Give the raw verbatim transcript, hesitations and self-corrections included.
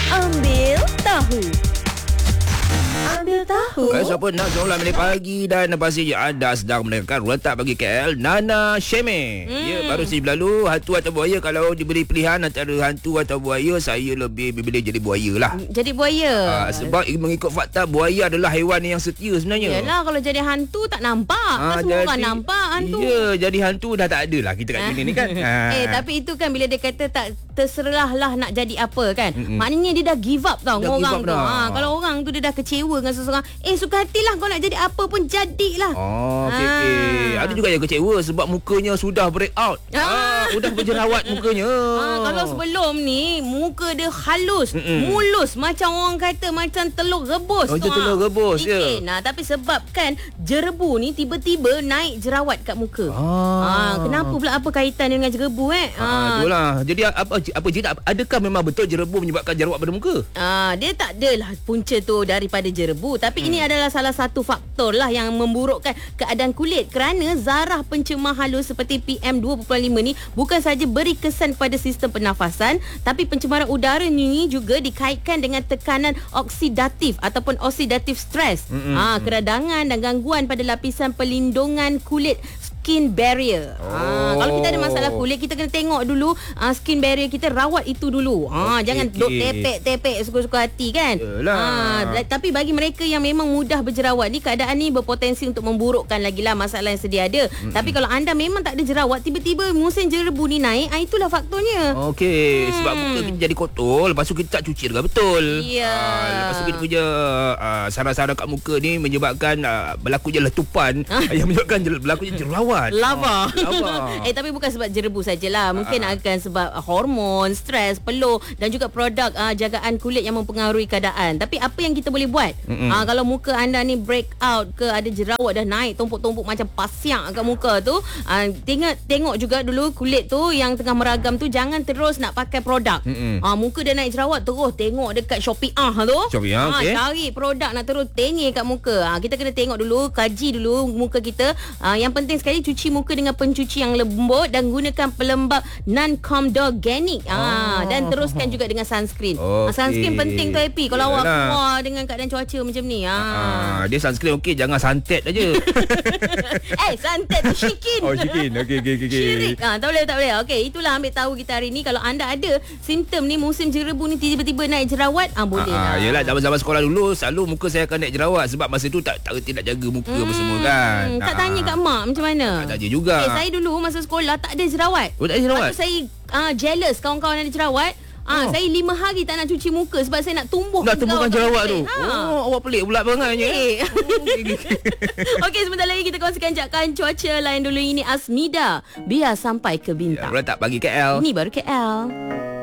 Ambil tahu. Ambil tahu. Kalau siapa nak sembilan minit pagi dan pastinya anda sedang mendengarkan Rotak Pagi K L Nana Sheme. Hmm. Ya, baru sini berlalu hantu atau buaya. Kalau diberi pilihan antara hantu atau buaya, saya lebih memilih jadi buaya lah. Jadi buaya. Uh, sebab mengikut fakta buaya adalah haiwan yang setia sebenarnya. Yalah, kalau jadi hantu tak nampak. Ah, kan semua jadi, orang nampak hantu. Ya, jadi hantu dah tak ada lah kita kat sini ni kan. Ah. Eh, tapi itu kan bila dia kata tak terserah lah nak jadi apa kan. Mm-mm. Maknanya dia dah give up tau Dah dengan give orang up tu. dah. Ha, kalau orang tu dia dah kecewa dengan seseorang, eh suka hatilah kau nak jadi apa pun jadilah. Oh, okey. Ah. Okay. Ada juga yang kecewa sebab mukanya sudah break out. Ah. Ah, sudah berjerawat mukanya. Ah, kalau sebelum ni muka dia halus, Mm-mm. mulus macam orang kata macam telur rebus. Oh, tu, macam telur rebus, ya. Sikit. Nah, tapi sebabkan jerebu ni tiba-tiba naik jerawat kat muka. Ah. Ah, kenapa pula apa kaitan dengan jerebu eh? Ah, itulah. Jadi apa apa cerita, adakah memang betul jerebu menyebabkan jerawat pada muka? Ah, dia tak adalah punca tu daripada jerebu, tapi hmm. ini adalah salah satu faktor lah yang memburukkan keadaan kulit kerana zarah pencemar halus seperti P M dua titik lima ni bukan saja beri kesan pada sistem pernafasan, tapi pencemaran udara ni juga dikaitkan dengan tekanan oksidatif ataupun oxidative stress. Mm-mm. Ah, keradangan dan gangguan pada lapisan pelindungan kulit, skin barrier. Oh. Ah, kalau kita ada masalah kulit, kita kena tengok dulu ah, skin barrier kita, rawat itu dulu. Ah, okay, jangan okay. duk tepek-tepek suka-suka hati kan. Yalah. Ah, tapi bagi mereka yang memang mudah berjerawat ni, keadaan ni berpotensi untuk memburukkan lagi lah masalah yang sedia ada. Mm-hmm. Tapi kalau anda memang tak ada jerawat, tiba-tiba musim jerebu ni naik, ah, itulah faktornya. Okey, Hmm. sebab muka kita jadi kotor, lepas tu kita tak cuci dengan betul. Ya. Ah, lepas tu kita punya ah, sarang-sarang kat muka ni menyebabkan ah, berlakunya letupan yang menyebabkan berlakunya jerawat. Lava. Ah, lava. eh tapi bukan sebab jerebu sajalah. Mungkin Ah. akan sebab uh, hormon, stres, peluh dan juga produk uh, jagaan kulit yang mempengaruhi keadaan. Tapi apa yang kita boleh buat? Uh, kalau muka anda ni break out ke, ada jerawat dah naik tumpuk-tumpuk macam pasiak kat muka tu, uh, tengok tengok juga dulu kulit tu yang tengah meragam tu, jangan terus nak pakai produk. Uh, muka dah naik jerawat, terus tengok dekat Shopee ah tu. Shopee ah, Ah, okey. cari produk nak terus tengih kat muka. Uh, kita kena tengok dulu, kaji dulu muka kita. Uh, yang penting sekali, cuci muka dengan pencuci yang lembut dan gunakan pelembab non-comedogenic. Ah, Oh. dan teruskan juga dengan sunscreen. Okey. Ah, sunscreen penting tu Happy kalau awak Yalah. keluar dengan keadaan cuaca macam ni. Ah. Ah, dia sunscreen okey, jangan santet aja. eh, santet tu syikin. Oh, chicken. Okey, okey, okey. Syirik. Ah, tak boleh, tak boleh. Okey, itulah ambil tahu kita hari ni. Kalau anda ada simptom ni, musim jerebu ni tiba-tiba naik jerawat, ah boleh Ah, lah. yelah, zaman-zaman sekolah dulu selalu muka saya akan naik jerawat sebab masa tu tak tak reti nak jaga muka apa semua kan. Hmm, tak Ah. tanya kat mak macam mana? Tak tanya juga. Eh, saya dulu masa sekolah tak ada jerawat. Oh, tak ada jerawat? Lepas tu saya uh, jealous kawan-kawan ada jerawat. Ah, Oh. saya lima hari tak nak cuci muka sebab saya nak tumbuh. Nak tumbuhkan jerawat tu. Ha. Oh, awak pelik pula perangannya. Eh. Okey, sebentar lagi kita kongsikan jangkaan cuaca lain dulu. Ini Asmida, biar sampai ke bintang. Rotak Pagi K L. Ini baru K L.